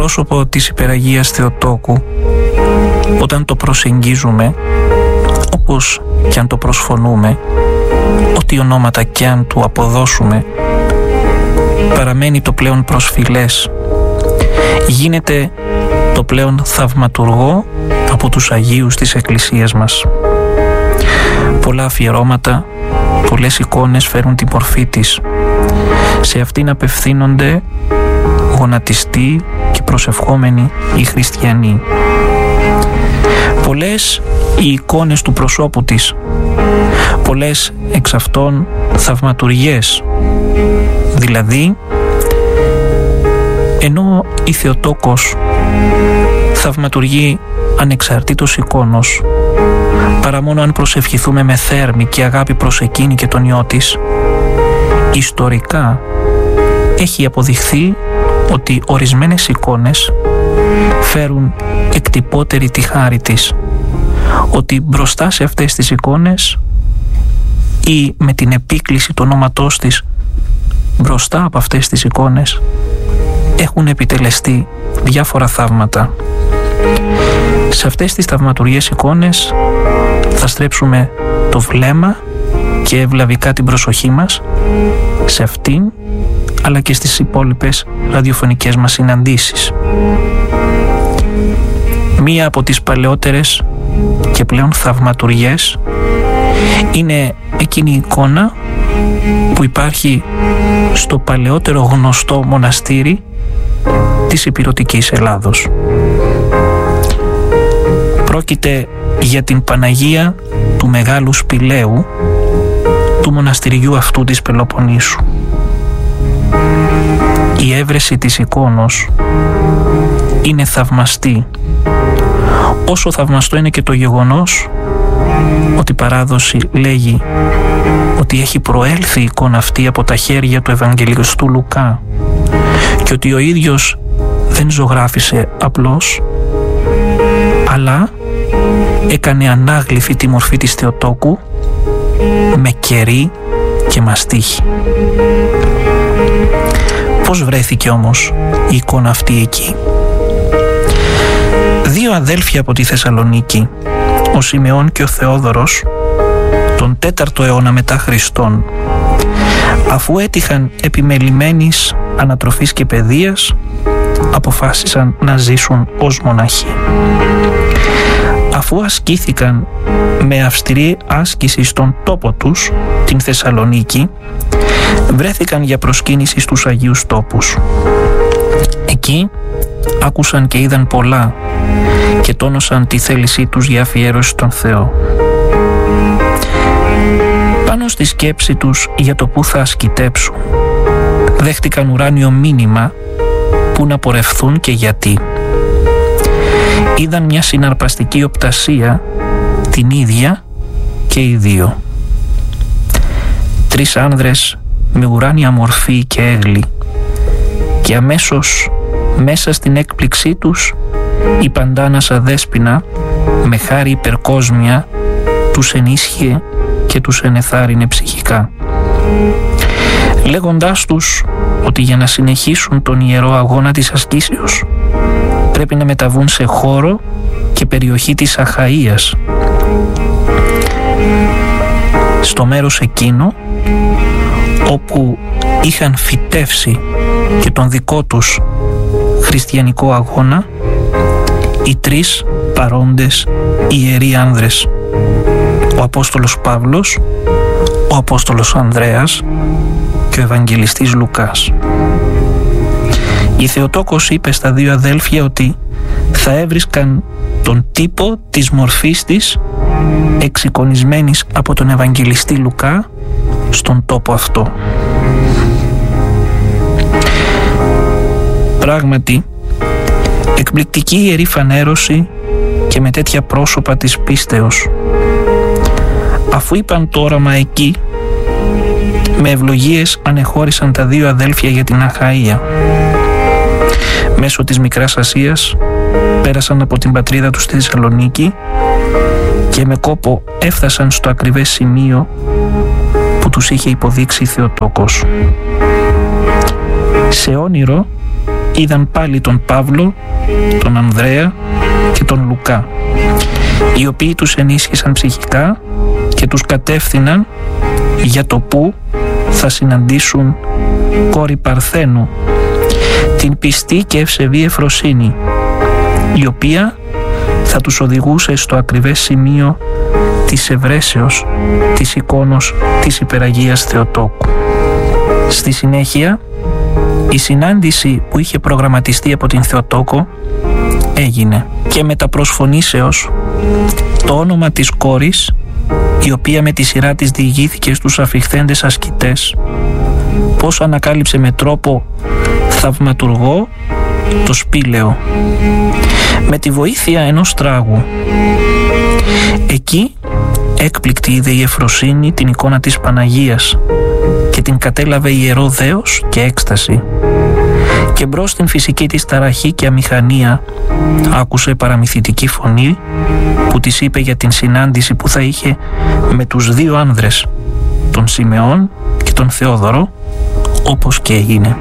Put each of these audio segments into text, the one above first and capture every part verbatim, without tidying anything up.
πρόσωπο της Υπεραγίας Θεοτόκου, όταν το προσεγγίζουμε, όπως κι αν το προσφωνούμε, ό,τι ονόματα κι αν του αποδώσουμε, παραμένει το πλέον προσφυλές, γίνεται το πλέον θαυματουργό από τους Αγίους της Εκκλησίας μας. Πολλά αφιερώματα, πολλές εικόνες φέρουν την μορφή της. Σε αυτήν απευθύνονται γονατιστοί και προσευχόμενοι οι χριστιανοί. Πολλές οι εικόνες του προσώπου της, πολλές εξ αυτών θαυματουργίες. Δηλαδή, ενώ η Θεοτόκος θαυματουργεί ανεξαρτήτως εικόνος, παρά μόνο αν προσευχηθούμε με θέρμη και αγάπη προς εκείνη και τον Υιό της, ιστορικά έχει αποδειχθεί ότι ορισμένες εικόνες φέρουν εκτυπώτερη τη χάρη της, ότι μπροστά σε αυτές τις εικόνες ή με την επίκληση του ονόματός της μπροστά από αυτές τις εικόνες έχουν επιτελεστεί διάφορα θαύματα. Σε αυτές τις θαυματουργές εικόνες θα στρέψουμε το βλέμμα και ευλαβικά την προσοχή μας σε αυτήν, αλλά και στις υπόλοιπες ραδιοφωνικές μας συναντήσεις. Μία από τις παλαιότερες και πλέον θαυματουργές είναι εκείνη η εικόνα που υπάρχει στο παλαιότερο γνωστό μοναστήρι της Ηπειρωτικής Ελλάδος. Πρόκειται για την Παναγία του Μεγάλου Σπηλαίου του μοναστηριού αυτού της Πελοποννήσου. Η έβρεση της εικόνος είναι θαυμαστή, όσο θαυμαστό είναι και το γεγονός ότι η παράδοση λέγει ότι έχει προέλθει η εικόνα αυτή από τα χέρια του Ευαγγελιστού Λουκά και ότι ο ίδιος δεν ζωγράφισε απλώς, αλλά έκανε ανάγλυφη τη μορφή της Θεοτόκου με κερί και μαστίχη. Πώς βρέθηκε όμως η εικόνα αυτή εκεί? Δύο αδέλφια από τη Θεσσαλονίκη, ο Σιμεών και ο Θεόδωρος, τον τέταρτο αιώνα μετά Χριστόν, αφού έτυχαν επιμελημένης ανατροφής και παιδείας, αποφάσισαν να ζήσουν ως μοναχοί. Αφού ασκήθηκαν με αυστηρή άσκηση στον τόπο τους, την Θεσσαλονίκη, βρέθηκαν για προσκύνηση στους Αγίους Τόπους. Εκεί άκουσαν και είδαν πολλά και τόνωσαν τη θέλησή τους για αφιέρωση στον Θεό. Πάνω στη σκέψη τους για το που θα ασκητέψουν, δέχτηκαν ουράνιο μήνυμα που να πορευθούν και γιατί. Είδαν μια συναρπαστική οπτασία, την ίδια και οι δύο. Τρεις άνδρες με ουράνια μορφή και έγλη, και αμέσως μέσα στην έκπληξή τους η Παντάνασα Δέσποινα με χάρη υπερκόσμια τους ενίσχυε και τους ενεθάρρυνε ψυχικά, λέγοντάς τους ότι για να συνεχίσουν τον ιερό αγώνα της ασκήσεως πρέπει να μεταβούν σε χώρο και περιοχή της Αχαΐας, στο μέρος εκείνο όπου είχαν φυτεύσει και τον δικό τους χριστιανικό αγώνα οι τρεις παρόντες ιεροί άνδρες, ο Απόστολος Παύλος, ο Απόστολος Ανδρέας και ο Ευαγγελιστής Λουκάς. Η Θεοτόκος είπε στα δύο αδέλφια ότι θα έβρισκαν τον τύπο της μορφής της εξεικονισμένης από τον Ευαγγελιστή Λουκά στον τόπο αυτό. Πράγματι, εκπληκτική ιερή φανέρωση και με τέτοια πρόσωπα της πίστεως. Αφού είπαν το όραμα εκεί, με ευλογίες ανεχώρησαν τα δύο αδέλφια για την Αχαΐα. Μέσω της Μικράς Ασίας πέρασαν από την πατρίδα τους στη Θεσσαλονίκη και με κόπο έφτασαν στο ακριβές σημείο που τους είχε υποδείξει η Θεοτόκος. Σε όνειρο είδαν πάλι τον Παύλο, τον Ανδρέα και τον Λουκά, οι οποίοι τους ενίσχυσαν ψυχικά και τους κατεύθυναν για το που θα συναντήσουν κόρη Παρθένου, την πιστή και ευσεβή Εφροσύνη, η οποία θα τους οδηγούσε στο ακριβές σημείο της ευρέσεως της εικόνος της Υπεραγίας Θεοτόκου. Στη συνέχεια, η συνάντηση που είχε προγραμματιστεί από την Θεοτόκο έγινε και μετά προσφωνήσεως το όνομα της κόρης, η οποία με τη σειρά της διηγήθηκε στους αφιχθέντες ασκητές πως ανακάλυψε με τρόπο θαυματουργό το σπήλαιο με τη βοήθεια ενός τράγου. Εκεί έκπληκτη είδε η Εφροσύνη την εικόνα της Παναγίας και την κατέλαβε ιερό δέος και έκσταση, και μπρος στην φυσική της ταραχή και αμηχανία άκουσε παραμυθιτική φωνή που της είπε για την συνάντηση που θα είχε με τους δύο άνδρες, τον Σιμεών και τον Θεόδωρο, όπως και έγινε.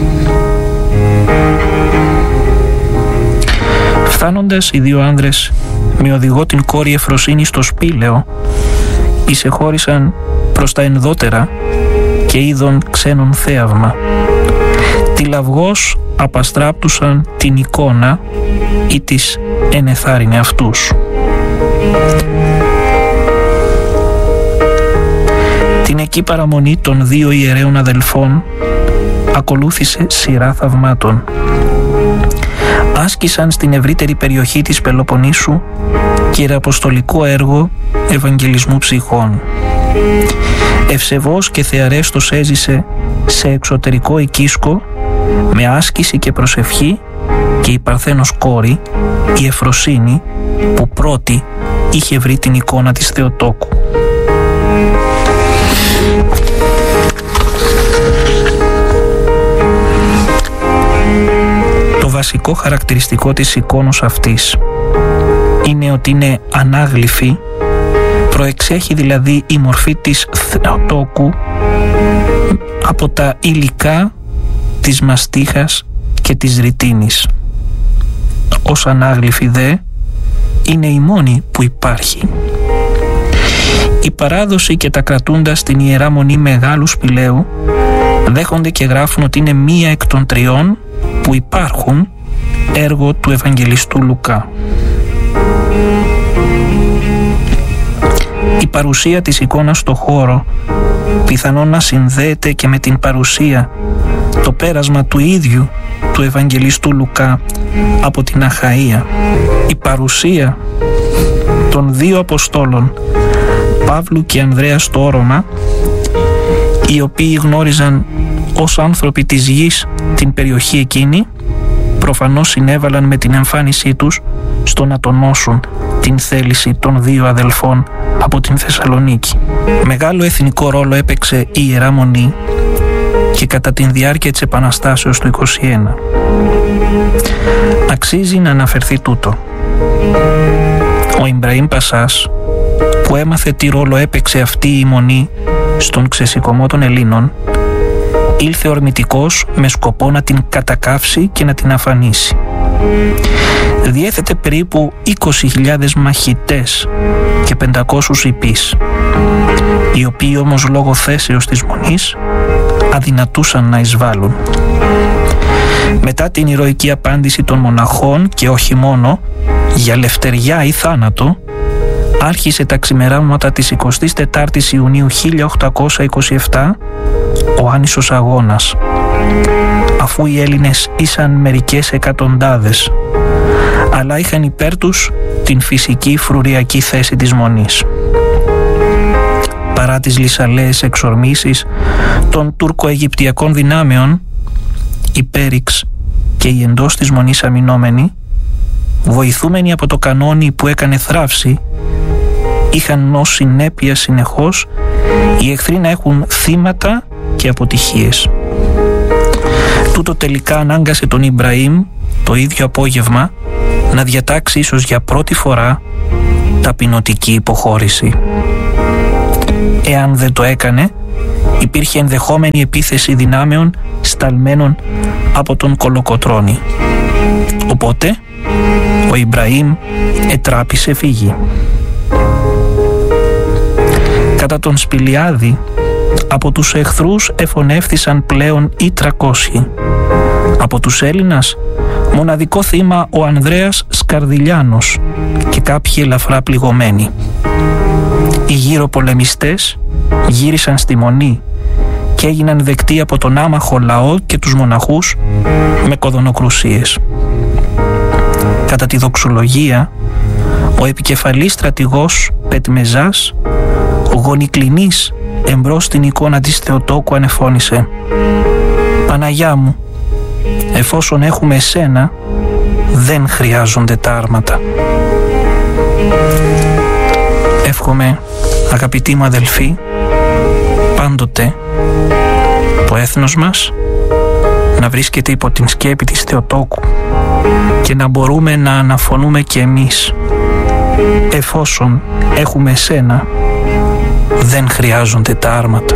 Φτάνοντας οι δύο άνδρες με οδηγό την κόρη Εφροσύνη στο σπήλαιο, εισεχώρησαν προς τα ενδότερα και είδον ξένον θέαυμα. Τυλαυγώς απαστράπτουσαν την εικόνα ή της ενεθάρρυνε αυτούς. Την εκεί παραμονή των δύο ιερέων αδελφών ακολούθησε σειρά θαυμάτων. Άσκησαν στην ευρύτερη περιοχή της Πελοποννήσου κυριαποστολικό έργο Ευαγγελισμού ψυχών. Ευσεβώς και θεαρέστος έζησε σε εξωτερικό οικίσκο με άσκηση και προσευχή και η Παρθένος κόρη, η Εφροσύνη, που πρώτη είχε βρει την εικόνα της Θεοτόκου. Το βασικό χαρακτηριστικό της εικόνος αυτής είναι ότι είναι ανάγλυφη, προεξέχει δηλαδή η μορφή της Θεοτόκου από τα υλικά της μαστίχας και της ρητίνης. Ως ανάγλυφη δε είναι η μόνη που υπάρχει. Η παράδοση και τα κρατούντα στην Ιερά Μονή Μεγάλου Σπηλαίου δέχονται και γράφουν ότι είναι μία εκ των τριών που υπάρχουν έργο του Ευαγγελιστού Λουκά. Η παρουσία της εικόνας στο χώρο πιθανόν να συνδέεται και με την παρουσία, το πέρασμα του ίδιου του Ευαγγελιστού Λουκά από την Αχαΐα. Η παρουσία των δύο Αποστόλων Παύλου και Ανδρέα στο όρωμα, οι οποίοι γνώριζαν ως άνθρωποι της γης την περιοχή εκείνη, προφανώς συνέβαλαν με την εμφάνισή τους στο να τονώσουν την θέληση των δύο αδελφών από την Θεσσαλονίκη. Μεγάλο εθνικό ρόλο έπαιξε η Ιερά Μονή και κατά την διάρκεια της Επαναστάσεως του είκοσι ένα. Αξίζει να αναφερθεί τούτο. Ο Ιμπραήμ Πασάς, που έμαθε τι ρόλο έπαιξε αυτή η μονή στον ξεσηκωμό των Ελλήνων, ήλθε ορμητικός με σκοπό να την κατακαύσει και να την αφανίσει. Διέθετε περίπου είκοσι χιλιάδες μαχητές και πεντακόσιους ιππείς, οι οποίοι όμως λόγω θέσεως της μονής αδυνατούσαν να εισβάλλουν. Μετά την ηρωική απάντηση των μοναχών και όχι μόνο, για λευτεριά ή θάνατο, άρχισε τα ξημεράματα της εικοστής τετάρτης Ιουνίου χίλια οκτακόσια είκοσι επτά ο άνισος αγώνας, αφού οι Έλληνες ήσαν μερικές εκατοντάδες, αλλά είχαν υπέρ τους την φυσική φρουριακή θέση της μονής. Παρά τις λυσαλαίες εξορμήσεις των τουρκο-αιγυπτιακών δυνάμεων, η Πέριξ και οι εντός της μονής αμυνόμενοι, βοηθούμενοι από το κανόνι που έκανε θράψη, είχαν ως συνέπεια συνεχώς οι εχθροί να έχουν θύματα και αποτυχίες. Τούτο τελικά ανάγκασε τον Ιμπραήμ το ίδιο απόγευμα να διατάξει ίσως για πρώτη φορά ταπεινωτική υποχώρηση. Εάν δεν το έκανε, υπήρχε ενδεχόμενη επίθεση δυνάμεων σταλμένων από τον Κολοκοτρώνη. Οπότε ο Ιμπραήμ ετράπησε φύγη. Κατά τον Σπηλιάδη, από τους εχθρούς εφωνεύθησαν πλέον οι τριακόσιοι. Από τους Έλληνας, μοναδικό θύμα ο Ανδρέας Σκαρδιλιάνος και κάποιοι ελαφρά πληγωμένοι. Οι γύρω πολεμιστές γύρισαν στη Μονή και έγιναν δεκτοί από τον άμαχο λαό και τους μοναχούς με κοδωνοκρουσίες. Κατά τη δοξολογία, ο επικεφαλής στρατηγός Πετμεζάς, ο γονικλινής εμπρός στην εικόνα της Θεοτόκου ανεφώνησε: «Παναγιά μου, εφόσον έχουμε εσένα, δεν χρειάζονται τα άρματα». Εύχομαι, αγαπητοί μου αδελφοί, πάντοτε το έθνος μας να βρίσκεται υπό την σκέπη της Θεοτόκου και να μπορούμε να αναφωνούμε και εμείς: εφόσον έχουμε εσένα, δεν χρειάζονται τα άρματα.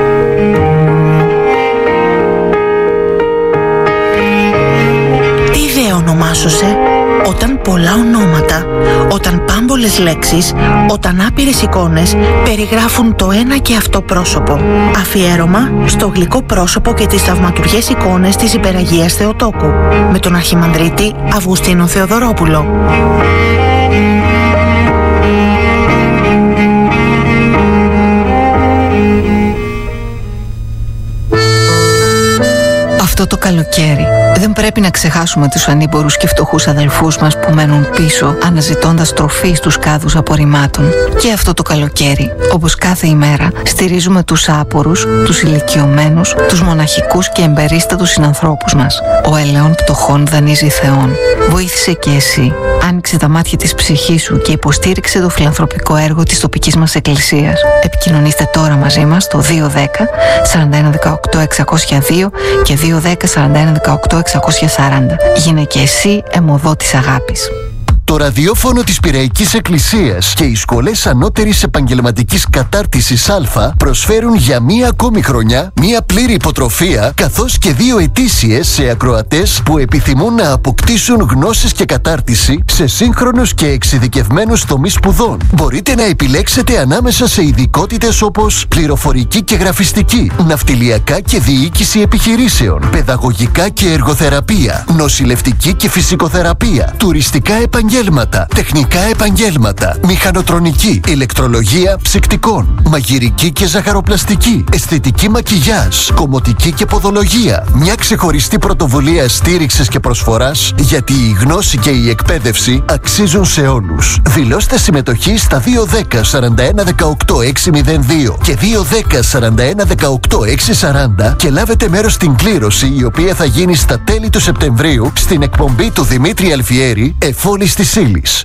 Τι ιδέα ονομάσωσε? Όταν πολλά ονόματα, όταν πάμπολες λέξεις, όταν άπειρες εικόνες περιγράφουν το ένα και αυτό πρόσωπο. Αφιέρωμα στο γλυκό πρόσωπο και τις θαυματουργές εικόνες της Υπεραγίας Θεοτόκου, με τον Αρχιμανδρίτη Αυγουστίνο Θεοδωρόπουλο. Αυτό το καλοκαίρι δεν πρέπει να ξεχάσουμε τους ανήμπορους και φτωχούς αδελφούς μας που μένουν πίσω αναζητώντας τροφή στους κάδους απορριμμάτων. Και αυτό το καλοκαίρι, όπως κάθε ημέρα, στηρίζουμε τους άπορους, τους ηλικιωμένους, τους μοναχικούς και εμπερίστατους συνανθρώπους μας. Ο ελαιών πτωχών δανείζει Θεόν. Βοήθησε και εσύ. Άνοιξε τα μάτια της ψυχής σου και υποστήριξε το φιλανθρωπικό έργο της τοπικής μας εκκλησίας. Επικοινωνήστε τώρα μαζί μας στο δύο δέκα σαράντα ένα δεκαοκτώ εξακόσια δύο και δύο δέκα σαράντα ένα δεκαοκτώ εξακόσια σαράντα. Γίνε και εσύ αιμοδό της αγάπης. Το ραδιόφωνο της Πειραϊκής Εκκλησίας και οι σχολές ανώτερης επαγγελματικής κατάρτισης Α προσφέρουν για μία ακόμη χρονιά μία πλήρη υποτροφία καθώς και δύο ετήσιες σε ακροατές που επιθυμούν να αποκτήσουν γνώσεις και κατάρτιση σε σύγχρονους και εξειδικευμένους τομείς σπουδών. Μπορείτε να επιλέξετε ανάμεσα σε ειδικότητες όπως πληροφορική και γραφιστική, ναυτιλιακά και διοίκηση επιχειρήσεων, παιδαγωγικά και εργοθεραπεία, νοσηλευτική και φυσικοθεραπεία, τουριστικά επαγγέλματα, τεχνικά επαγγέλματα, μηχανοτρονική, ηλεκτρολογία ψυκτικών, μαγειρική και ζαχαροπλαστική, αισθητική μακιγιάζ, κομμωτική και ποδολογία. Μια ξεχωριστή πρωτοβουλία στήριξης και προσφοράς, γιατί η γνώση και η εκπαίδευση αξίζουν σε όλους. Δηλώστε συμμετοχή στα δύο δέκα σαράντα ένα δεκαοκτώ εξακόσια δύο και δύο δέκα σαράντα ένα δεκαοκτώ εξακόσια σαράντα και λάβετε μέρος στην κλήρωση, η οποία θα γίνει στα τέλη του Σεπτεμβρίου στην εκπομπή του Δημήτρη Αλφιέρη, Εφόλης της Ύλης.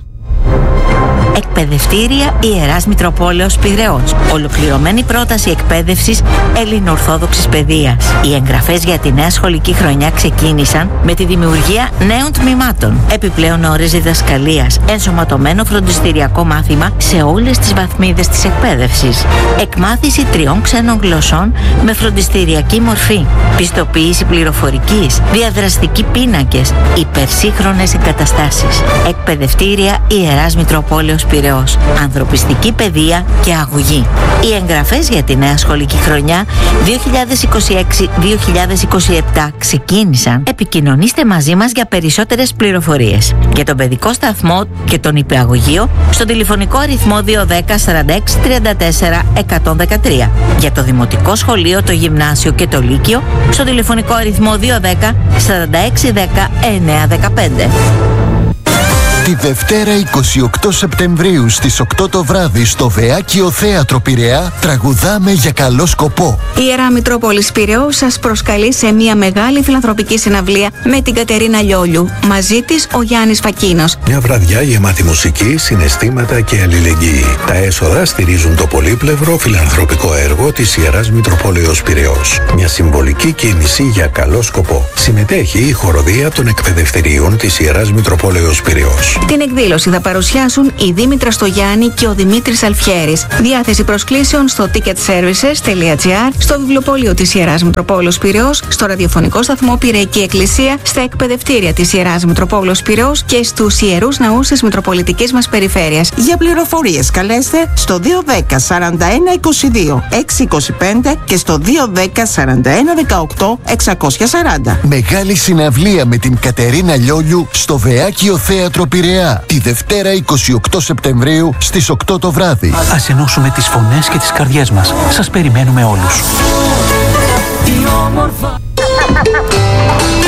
Εκπαιδευτήρια Ιεράς Μητροπόλεως Πειραιώς. Ολοκληρωμένη πρόταση εκπαίδευσης ελληνοορθόδοξης παιδείας. Οι εγγραφές για τη νέα σχολική χρονιά ξεκίνησαν με τη δημιουργία νέων τμήματων. Επιπλέον ώρες διδασκαλίας, ενσωματωμένο φροντιστηριακό μάθημα σε όλες τις βαθμίδες της εκπαίδευσης. Εκμάθηση τριών ξένων γλωσσών με φροντιστηριακή μορφή. Πιστοποίηση πληροφορικής, διαδραστικοί πίνακες, υπερσύγχρονες εγκαταστάσεις. Εκπαιδευτήρια Ιεράς Μητροπόλεως Πειραιώς. Ανθρωπιστική παιδεία και αγωγή. Οι εγγραφές για τη νέα σχολική χρονιά δύο χιλιάδες είκοσι έξι δύο χιλιάδες είκοσι επτά ξεκίνησαν. Επικοινωνήστε μαζί μας για περισσότερες πληροφορίες. Για τον παιδικό σταθμό και τον υπηαγωγείο στο τηλεφωνικό αριθμό δύο δέκα σαράντα έξι τριάντα τέσσερα εκατόν δεκατρία. Για το δημοτικό σχολείο, το γυμνάσιο και το λύκειο στο τηλεφωνικό αριθμό δύο δέκα σαράντα έξι δέκα εννέα δεκαπέντε. Τη Δευτέρα εικοστή ογδόη Σεπτεμβρίου στις οκτώ το βράδυ στο Βεάκιο Θέατρο Πειραιά τραγουδάμε για καλό σκοπό. Η Ιερά Μητρόπολης Πειραιώς σας προσκαλεί σε μια μεγάλη φιλανθρωπική συναυλία με την Κατερίνα Λιόλιου. Μαζί της ο Γιάννης Φακίνος. Μια βραδιά γεμάτη μουσική, συναισθήματα και αλληλεγγύη. Τα έσοδα στηρίζουν το πολύπλευρο φιλανθρωπικό έργο της Ιεράς Μητροπόλεως Πειραιώς. Μια συμβολική κίνηση για καλό σκοπό. Συμμετέχει η χοροδία των εκπαιδευτηρίων της Ιεράς Μητροπόλεως Πειραιώς. Πυραιός. Την εκδήλωση θα παρουσιάσουν η Δήμητρα Στογιάννη και ο Δημήτρης Αλφιέρης. Διάθεση προσκλήσεων στο ticketservices τελεία gr, στο βιβλιοπωλείο της Ιεράς Μητροπόλεως Πειραιώς, στο ραδιοφωνικό σταθμό Πειραϊκή Εκκλησία, στα εκπαιδευτήρια της Ιεράς Μητροπόλεως Πειραιώς και στους ιερούς ναούς της Μητροπολιτικής μας περιφέρειας. Για πληροφορίες καλέστε στο δύο ένα μηδέν σαράντα ένα είκοσι δύο έξι είκοσι πέντε και στο δύο ένα μηδέν σαράντα ένα δεκαοκτώ εξακόσια σαράντα. Μεγάλη συναυλία με την Κατερίνα Λιόλιου στο Βεάκιο Θέατρο Πειραιά τη Δευτέρα είκοσι οκτώ Σεπτεμβρίου στις οκτώ το βράδυ. Ας ενώσουμε τις φωνές και τις καρδιές μας. Σας περιμένουμε όλους.